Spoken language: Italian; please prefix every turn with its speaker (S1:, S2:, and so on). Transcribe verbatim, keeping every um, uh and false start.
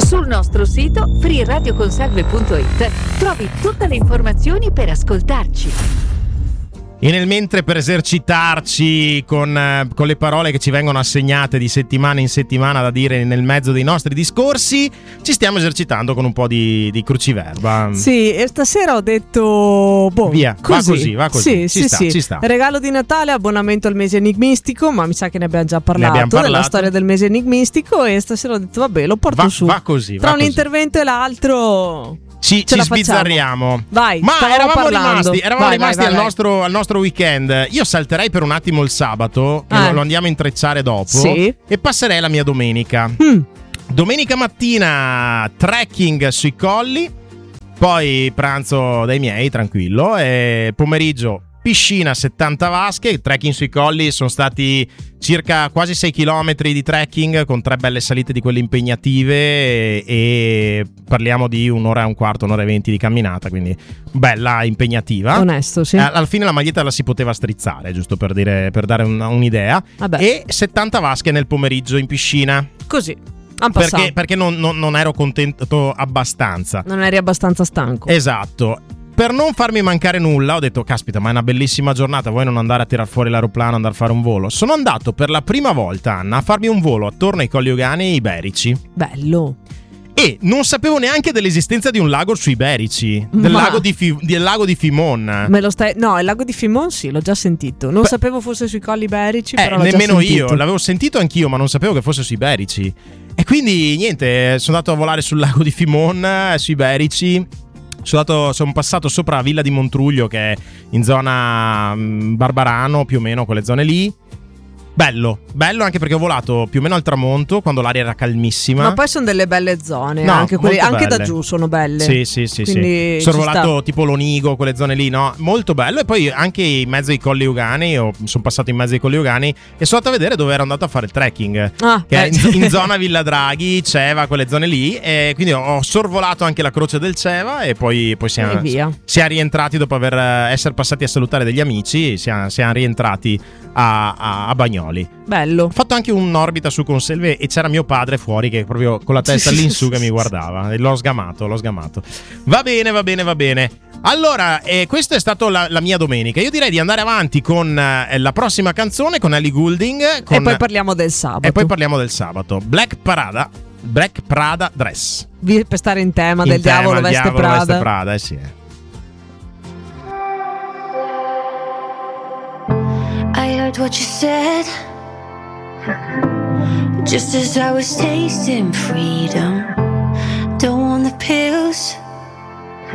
S1: Sul nostro sito free radio consalve punto it trovi tutte le informazioni per ascoltarci.
S2: E nel mentre, per esercitarci con, eh, con le parole che ci vengono assegnate di settimana in settimana da dire nel mezzo dei nostri discorsi, ci stiamo esercitando con un po' di, di cruciverba.
S3: Sì, e stasera ho detto boh,
S2: via,
S3: così.
S2: va così, va così.
S3: Sì,
S2: ci
S3: sì,
S2: sta,
S3: sì.
S2: ci sta.
S3: Regalo di Natale, abbonamento al mese enigmistico, ma mi sa che ne abbiamo già parlato,
S2: abbiamo parlato.
S3: della storia del mese enigmistico, e stasera ho detto vabbè, lo porto
S2: Va,
S3: su.
S2: va così,
S3: Tra
S2: va
S3: un
S2: così.
S3: intervento e l'altro
S2: Ci,
S3: ce
S2: ci
S3: la facciamo.
S2: sbizzarriamo.
S3: Vai,
S2: ma
S3: stavamo
S2: eravamo
S3: parlando.
S2: rimasti, eravamo
S3: Vai,
S2: rimasti
S3: vai, vai,
S2: al,
S3: vai.
S2: Nostro, al nostro weekend. Io salterei per un attimo il sabato, che
S3: Eh.
S2: lo, lo andiamo a intrecciare dopo,
S3: Sì.
S2: e passerei alla mia domenica.
S3: Mm.
S2: Domenica mattina trekking sui colli, poi pranzo dai miei, tranquillo, e pomeriggio piscina settanta vasche. Trekking sui colli sono stati circa quasi sei chilometri di trekking con tre belle salite di quelle impegnative, e, e parliamo di un'ora e un quarto, un'ora e venti di camminata, quindi bella impegnativa.
S3: Onesto, sì.
S2: Eh, alla fine la maglietta la si poteva strizzare, giusto per dire, per dare un, un'idea.
S3: Vabbè.
S2: E settanta vasche nel pomeriggio in piscina.
S3: Così. En passant.
S2: Perché, perché non, non, non ero contento abbastanza.
S3: Non eri abbastanza stanco.
S2: Esatto. Per non farmi mancare nulla ho detto caspita, ma è una bellissima giornata, vuoi non andare a tirar fuori l'aeroplano, andare a fare un volo? Sono andato per la prima volta, Anna, a farmi un volo attorno ai Colli Euganei Iberici.
S3: Bello.
S2: E non sapevo neanche dell'esistenza di un lago sui Iberici, del,
S3: Ma-
S2: lago di, Fi- del lago di Fimon.
S3: Me lo stai... No, il lago di Fimon sì, l'ho già sentito. Non
S2: Beh,
S3: sapevo fosse sui Colli Iberici,
S2: Eh,
S3: però l'ho già
S2: nemmeno
S3: sentito.
S2: io, l'avevo sentito anch'io, ma non sapevo che fosse sui Iberici. E quindi niente, sono andato a volare sul lago di Fimon, eh, sui Iberici. Sono, andato, sono passato sopra la villa di Montruglio, che è in zona mh, Barbarano, più o meno quelle zone lì. Bello, bello anche perché ho volato più o meno al tramonto, quando l'aria era calmissima.
S3: Ma poi sono delle belle zone,
S2: No,
S3: anche, quelli,
S2: molto
S3: anche da
S2: belle.
S3: giù sono belle.
S2: Sì, sì, sì,
S3: Quindi
S2: sì. Sono
S3: ci
S2: volato
S3: sta.
S2: tipo Lonigo, quelle zone lì, no? Molto bello. E poi anche in mezzo ai Colli Euganei, io sono passato in mezzo ai Colli Euganei e sono andato a vedere dove ero andato a fare il trekking.
S3: Ah,
S2: che
S3: eh.
S2: è in, in zona Villa Draghi, Ceva, quelle zone lì. E quindi ho sorvolato anche la croce del Ceva e poi, poi siamo,
S3: E via.
S2: siamo rientrati dopo aver eh, essere passati a salutare degli amici. Siamo, siamo rientrati a, a, a Bagnoli.
S3: Bello.
S2: Ho fatto anche un'orbita su Conselve e c'era mio padre fuori che proprio con la testa
S3: Sì, sì,
S2: all'insù
S3: sì,
S2: che mi
S3: sì.
S2: guardava. E l'ho sgamato, l'ho sgamato. Va bene, va bene, va bene. Allora, eh, questa è stata la, la mia domenica. Io direi di andare avanti con eh, la prossima canzone, con Ellie Goulding. Con...
S3: E poi parliamo del sabato.
S2: E poi parliamo del sabato. Black Parada, Black Prada Dress.
S3: Vi- Per stare in tema
S2: In
S3: del
S2: tema,
S3: diavolo
S2: il
S3: veste
S2: diavolo
S3: Prada.
S2: veste Prada, eh sì. eh.
S4: I heard what you said, just as I was tasting freedom. Don't want the pills,